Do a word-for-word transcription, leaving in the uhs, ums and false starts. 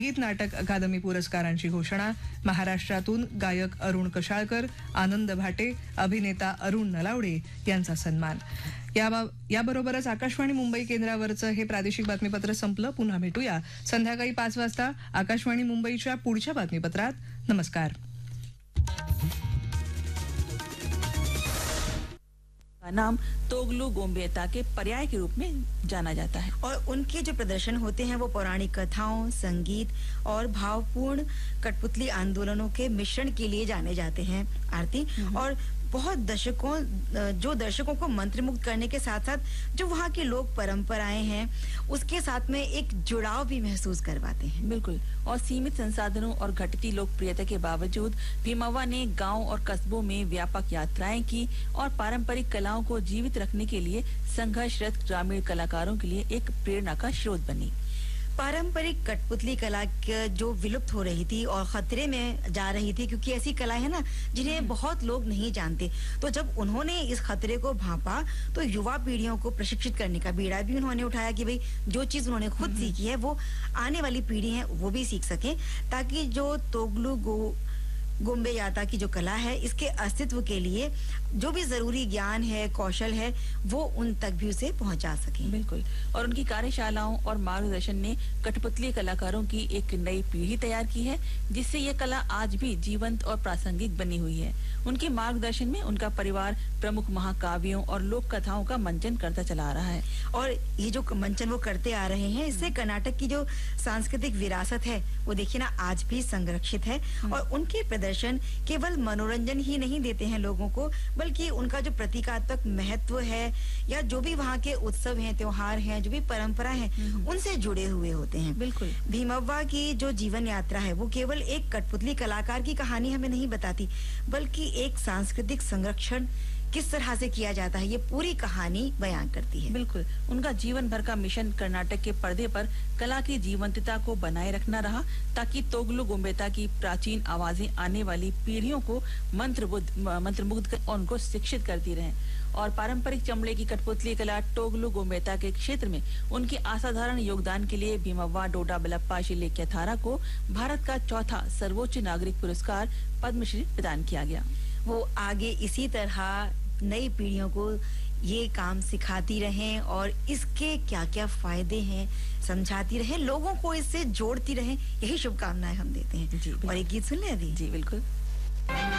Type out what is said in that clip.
गीत नाटक अकादमी पुरस्कारांची घोषणा. महाराष्ट्रातून गायक अरुण कशाळकर, आनंद भाटे, अभिनेता अरुण नलावडे यांचा सन्मान. याबरोबरच आकाशवाणी मुंबई केंद्रावरचं हे प्रादेशिक बातमीपत्र संपलं. पुन्हा भेटूया संध्याकाळी पाच वाजता आकाशवाणी मुंबईच्या पुढच्या बातमीपत्रात. नमस्कार. नाम तोगलू गोम्बेता के पर्याय के रूप में जाना जाता है और उनके जो प्रदर्शन होते हैं वो पौराणिक कथाओं, संगीत और भावपूर्ण कठपुतली आंदोलनों के मिश्रण के लिए जाने जाते हैं. आरती, और बहुत दर्शकों जो दर्शकों को मंत्रमुग्ध करने के साथ साथ जो वहाँ की लोक परंपराएं हैं उसके साथ में एक जुड़ाव भी महसूस करवाते हैं. बिल्कुल. और सीमित संसाधनों और घटती लोकप्रियता के बावजूद भीमव्वा ने गांव और कस्बों में व्यापक यात्राएं की और पारंपरिक कलाओं को जीवित रखने के लिए संघर्षरत ग्रामीण कलाकारों के लिए एक प्रेरणा का स्रोत बनी. पारंपरिक कठपुतली कला जो विलुप्त हो रही थी और खतरे में जा रही थी, क्योंकि ऐसी कला है ना जिन्हें बहुत लोग नहीं जानते, तो जब उन्होंने इस खतरे को भांपा तो युवा पीढ़ियों को प्रशिक्षित करने का बीड़ा भी उन्होंने उठाया कि भाई जो चीज उन्होंने खुद सीखी है वो आने वाली पीढ़ी है वो भी सीख सके, ताकि जो तोगलू गो गोम्बेयाता की जो कला है इसके अस्तित्व के लिए जो भी जरूरी ज्ञान है, कौशल है, वो उन तक भी उसे पहुंचा सके. बिल्कुल. और उनकी कार्यशालाओं और मार्गदर्शन ने कठपुतली कलाकारों की एक नई पीढ़ी तैयार की है, जिससे ये कला आज भी जीवंत और प्रासंगिक बनी हुई है. उनके मार्गदर्शन में उनका परिवार प्रमुख महाकाव्यों और लोक कथाओं का मंचन करता चला आ रहा है. और ये जो मंचन वो करते आ रहे हैं, इससे कर्नाटक की जो सांस्कृतिक विरासत है वो देखिए ना आज भी संरक्षित है. और उनके प्रदर्शन केवल मनोरंजन ही नहीं देते हैं लोगों को, बल्कि उनका जो प्रतीकात्मक महत्व है या जो भी वहाँ के उत्सव हैं, त्योहार हैं, जो भी परंपरा है उनसे जुड़े हुए होते हैं. बिल्कुल. भीमव्वा की जो जीवन यात्रा है वो केवल एक कठपुतली कलाकार की कहानी हमें नहीं बताती, बल्कि एक सांस्कृतिक संरक्षण किस तरह से किया जाता है ये पूरी कहानी बयान करती है. बिल्कुल. उनका जीवन भर का मिशन कर्नाटक के पर्दे पर कला की जीवंतता को बनाए रखना रहा, ताकि तोगलू गोम्बेता की प्राचीन आवाजें आने वाली पीढ़ियों को मंत्रमुग्ध मंत्रमुग्ध कर और उनको शिक्षित करती रहें. और पारंपरिक चमड़े की कठपुतली कला टोगलू गोम्बेता के क्षेत्र में उनके असाधारण योगदान के लिए भीमव्वा डोडा बलप्पा शिलेक्य थारा को भारत का चौथा सर्वोच्च नागरिक पुरस्कार पद्मश्री प्रदान किया गया. वो आगे इसी तरह नई पीढ़ियों को ये काम सिखाती रहें और इसके क्या क्या फायदे हैं समझाती रहें, लोगों को इससे जोड़ती रहें, यही शुभकामनाएं हम देते हैं. जी, और एक गीत सुन लें अभी. जी बिल्कुल.